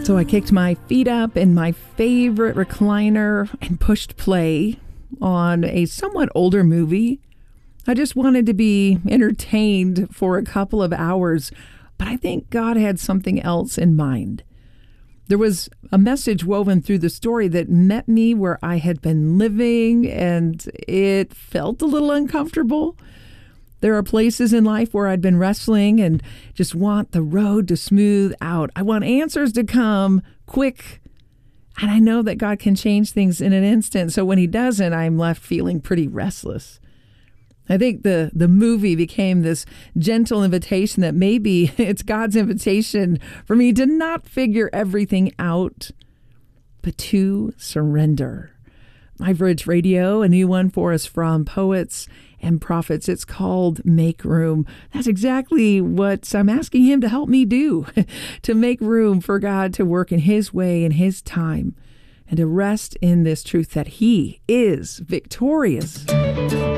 So I kicked my feet up in my favorite recliner and pushed play on a somewhat older movie. I just wanted to be entertained for a couple of hours, but I think God had something else in mind. There was a message woven through the story that met me where I had been living, and it felt a little uncomfortable. There are places in life where I'd been wrestling and just want the road to smooth out. I want answers to come quick. And I know that God can change things in an instant. So when he doesn't, I'm left feeling pretty restless. I think the movie became this gentle invitation that maybe it's God's invitation for me to not figure everything out, but to surrender. iVerge Radio, a new one for us from Poets and Prophets. It's called Make Room. That's exactly what I'm asking him to help me do, to make room for God to work in his way, in his time, and to rest in this truth that he is victorious.